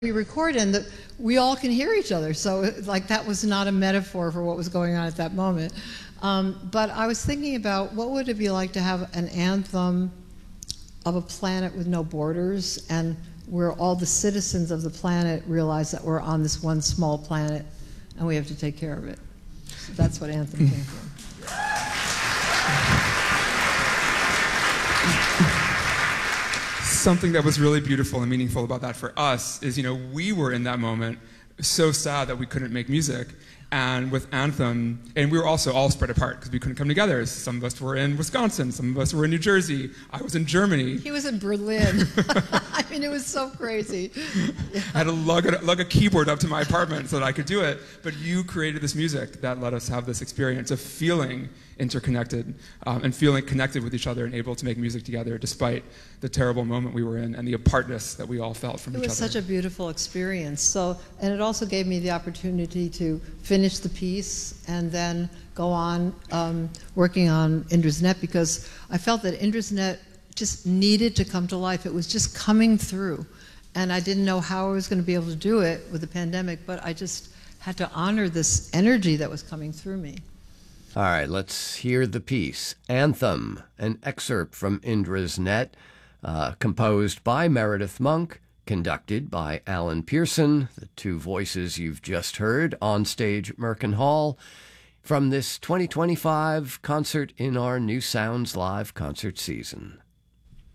we record in that we all can hear each other. So like that was not a metaphor for what was going on at that moment. But I was thinking about what would it be like to have an anthem of a planet with no borders, and where all the citizens of the planet realize that we're on this one small planet and we have to take care of it. So that's what Anthem came from. Something that was really beautiful and meaningful about that for us is, we were in that moment so sad that we couldn't make music. And with Anthem, and we were also all spread apart because we couldn't come together. Some of us were in Wisconsin, some of us were in New Jersey, I was in Germany. He was in Berlin. I mean, it was so crazy. Yeah. I had to lug a keyboard up to my apartment so that I could do it. But you created this music that let us have this experience of feeling interconnected and feeling connected with each other and able to make music together despite the terrible moment we were in and the apartness that we all felt from each other. It was such a beautiful experience. And it also gave me the opportunity to finish the piece and then go on working on Indra's Net, because I felt that Indra's Net just needed to come to life. It was just coming through. And I didn't know how I was going to be able to do it with the pandemic, but I just had to honor this energy that was coming through me. All right, let's hear the piece. Anthem, an excerpt from Indra's Net, composed by Meredith Monk, conducted by Alan Pearson, the two voices you've just heard on stage at Merkin Hall, from this 2025 concert in our New Sounds Live concert season.